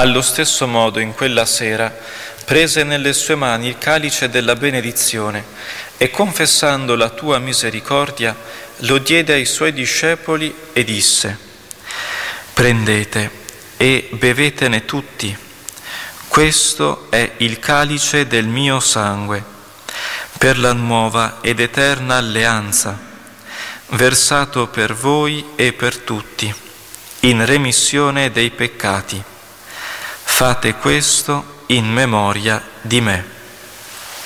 Allo stesso modo, in quella sera, prese nelle sue mani il calice della benedizione e, confessando la tua misericordia, lo diede ai suoi discepoli e disse: «Prendete e bevetene tutti. Questo è il calice del mio sangue, per la nuova ed eterna alleanza, versato per voi e per tutti, in remissione dei peccati. Fate questo in memoria di me».